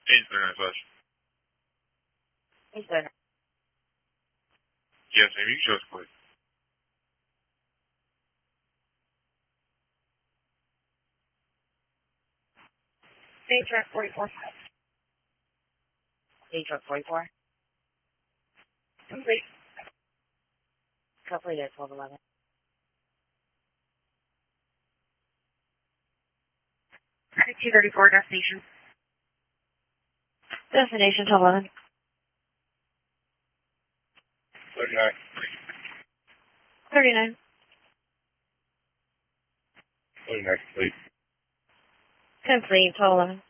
Flash. He's there. Yes, ma'am. You can show us, please. State truck 44. State truck 44. Complete. Complete at 1211. 234 destination. Destination 1211. 39. 39. 39, complete. Complete 1211.